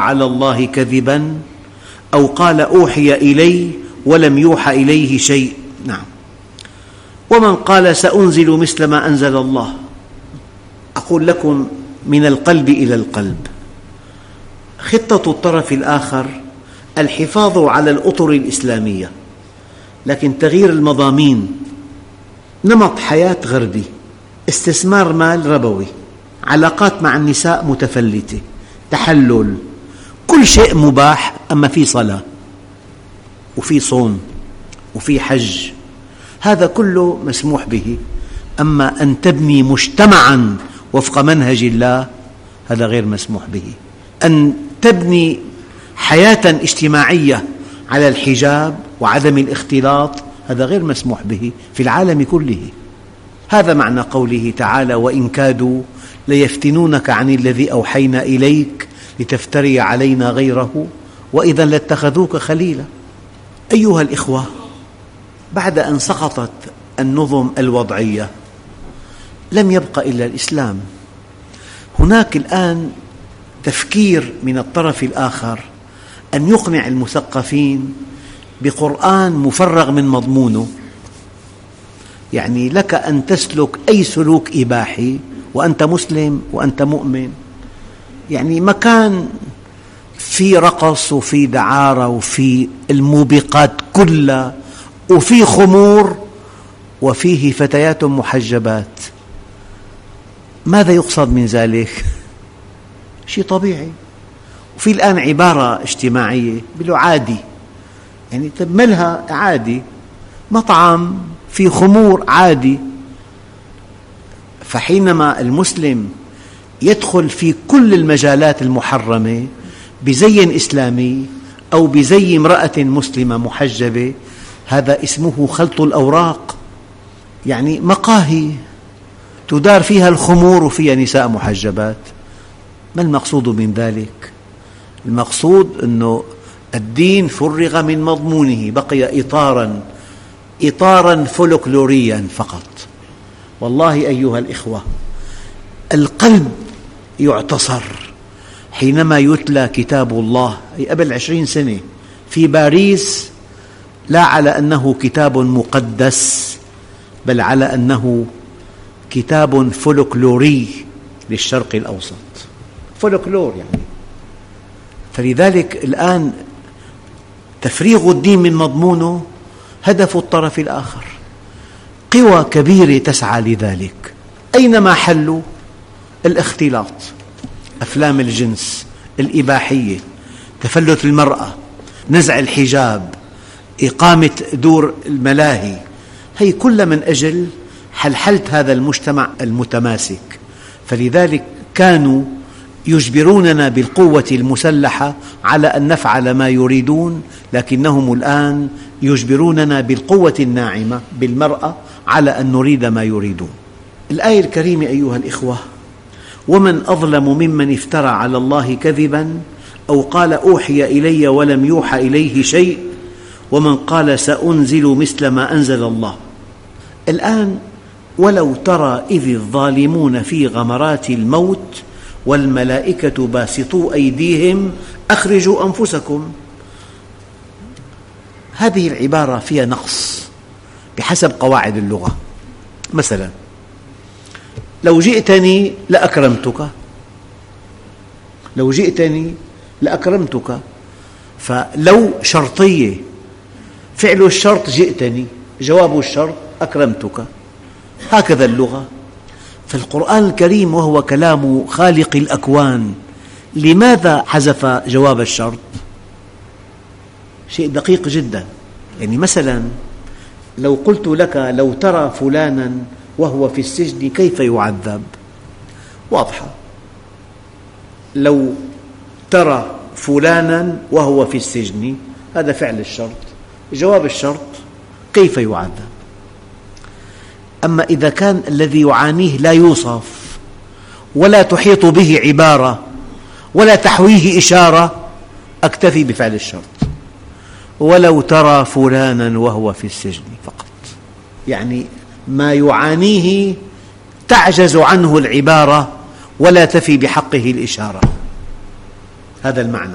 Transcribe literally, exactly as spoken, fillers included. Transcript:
على الله كذبا أو قال أوحي إلي ولم يوحى إليه شيء. نعم. ومن قال سأنزل مثل ما أنزل الله. أقول لكم من القلب إلى القلب، خطة الطرف الآخر الحفاظ على الأطر الإسلامية، لكن تغيير المضامين، نمط حياة غربي، استثمار مال ربوي، علاقات مع النساء متفلتة، تحلل، كل شيء مباح، أما في صلاة وفي صوم وفي حج، هذا كله مسموح به. أما أن تبني مجتمعاً وفق منهج الله، هذا غير مسموح به. أن تبني حياة اجتماعية على الحجاب وعدم الاختلاط، هذا غير مسموح به في العالم كله. هذا معنى قوله تعالى: وإن كادوا ليفتنونك عن الذي أوحينا إليك لتفتري علينا غيره وإذا لاتخذوك خليلا. أيها الإخوة، بعد أن سقطت النظم الوضعية لم يبق إلا الإسلام. هناك الآن تفكير من الطرف الآخر أن يقنع المثقفين بقرآن مفرغ من مضمونه، يعني لك أن تسلك أي سلوك إباحي وأنت مسلم وأنت مؤمن، يعني مكان في رقص وفي دعارة وفي الموبقات كلها وفي خمور وفيه فتيات محجبات. ماذا يقصد من ذلك؟ شيء طبيعي. وفي الآن عبارة اجتماعية بيقولوا عادي، يعني ملها عادي، مطعم في خمور عادي. فحينما المسلم يدخل في كل المجالات المحرمة بزي إسلامي أو بزي امرأة مسلمة محجبة، هذا اسمه خلط الأوراق. يعني مقاهي تدار فيها الخمور وفيها نساء محجبات. ما المقصود من ذلك؟ المقصود أنه الدين فرغ من مضمونه، بقي إطاراً إطاراً فولكلورياً فقط. والله أيها الإخوة، القلب يعتصر حينما يتلى كتاب الله قبل عشرين سنة في باريس، لا على أنه كتاب مقدس، بل على أنه كتاب فولكلوري للشرق الأوسط، فولكلور يعني. فلذلك الآن تفريغ الدين من مضمونه هدف الطرف الآخر. قوى كبيرة تسعى لذلك. أينما حلوا الاختلاط، أفلام الجنس، الإباحية، تفلت المرأة، نزع الحجاب، إقامة دور الملاهي، هي كل من أجل حلحلة هذا المجتمع المتماسك. فلذلك كانوا يجبروننا بالقوة المسلحة على أن نفعل ما يريدون، لكنهم الآن يجبروننا بالقوة الناعمة بالمرأة على أن نريد ما يريدون. الآية الكريمة أيها الإخوة: ومن أظلم ممن افترى على الله كذبا أو قال أوحي إلي ولم يوحى إليه شيء ومن قال سأنزل مثل ما أنزل الله. الآن ولو ترى إذ الظالمون في غمرات الموت والملائكة باسطوا أيديهم أخرجوا أنفسكم. هذه العبارة فيها نقص بحسب قواعد اللغة. مثلا لو جئتني لأكرمتك، لو جئتني لأكرمتك، فلو شرطية، فعل الشرط جئتني، جواب الشرط أكرمتك، هكذا اللغة. فالقرآن الكريم وهو كلام خالق الأكوان لماذا حذف جواب الشرط؟ شيء دقيق جدا. يعني مثلا لو قلت لك لو ترى فلانا وهو في السجن كيف يعذب، واضحة. لو ترى فلانا وهو في السجن، هذا فعل الشرط، جواب الشرط كيف يعذب. أما إذا كان الذي يعانيه لا يوصف ولا تحيط به عبارة ولا تحويه إشارة، أكتفي بفعل الشرط. ولو ترى فلانا وهو في السجن فقط، يعني ما يعانيه تعجز عنه العبارة ولا تفي بحقه الإشارة، هذا المعنى.